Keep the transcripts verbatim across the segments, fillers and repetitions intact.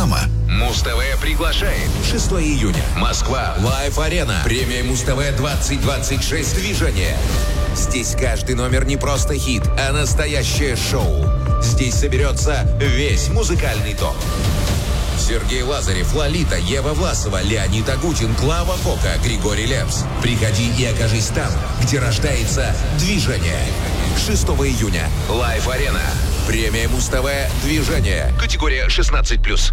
программа. Муз-ТВ приглашает. шестого июня. Москва. Лайв-арена. Премия Муз-ТВ двадцать двадцать шесть. Движение. Здесь каждый номер не просто хит, а настоящее шоу. Здесь соберется весь музыкальный топ. Сергей Лазарев, Лолита, Ева Власова, Леонид Агутин, Клава Кока, Григорий Лепс. Приходи и окажись там, где рождается движение. шестого июня. Лайв-арена. Премия Муз-ТВ. Движение. Категория шестнадцать плюс.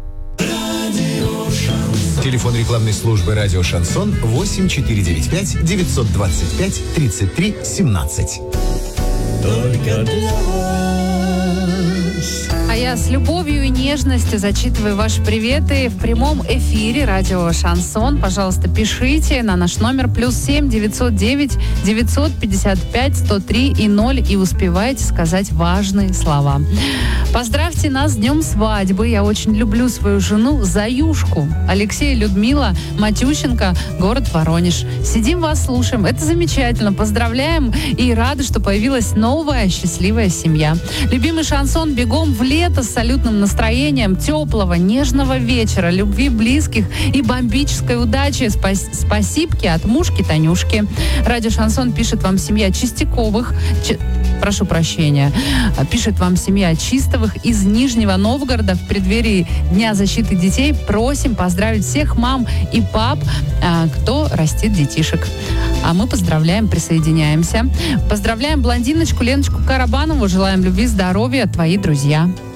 Телефон рекламной службы «Радио Шансон» восемь четыре девять пять девятьсот двадцать пять тридцать три семнадцать. Только для вас. А я с любовью и нежностью зачитываю ваши приветы в прямом эфире радио «Шансон». Пожалуйста, пишите на наш номер плюс семь девятьсот девять девятьсот пятьдесят пять сто три и ноль и успевайте сказать важные слова. Поздравьте нас с днем свадьбы. Я очень люблю свою жену Заюшку. Алексей и Людмила Матющенко, город Воронеж. Сидим вас, слушаем. Это замечательно. Поздравляем и рады, что появилась новая счастливая семья. Любимый шансон, бегом в лето с салютным настроением, теплого, нежного вечера, любви близких и бомбической удачи. Спас- спасибки от мушки Танюшки. Радио Шансон пишет вам семья Чистяковых. Ч- Прошу прощения. Пишет вам семья Чистовых из Нижнего Новгорода в преддверии Дня защиты детей. Просим поздравить всех мам и пап, кто растит детишек. А мы поздравляем, присоединяемся. Поздравляем блондиночку Леночку Карабанову. Желаем любви, здоровья, твои друзья.